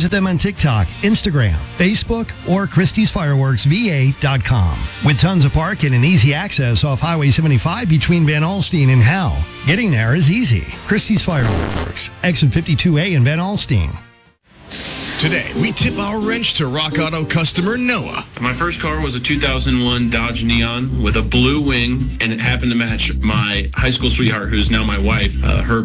Visit them on TikTok, Instagram, Facebook, or Christy'sFireworksVA.com. With tons of parking and easy access off Highway 75 between Van Alstyne and Howell. Getting there is easy. Christie's Fireworks, exit 52A in Van Alstyne. Today, we tip our wrench to Rock Auto customer Noah. My first car was a 2001 Dodge Neon with a blue wing, and it happened to match my high school sweetheart, who's now my wife, her